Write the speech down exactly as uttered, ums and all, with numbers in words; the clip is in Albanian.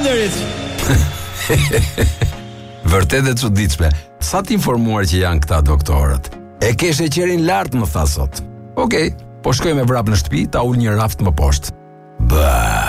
ëndërit. Vërtet e çuditshme. Sa të informuar që janë këta doktorët. E ke sheqerin lart, më tha sot. Okej, po shkojmë vrap në shtëpi, ta ul një raft më poshtë. Ba.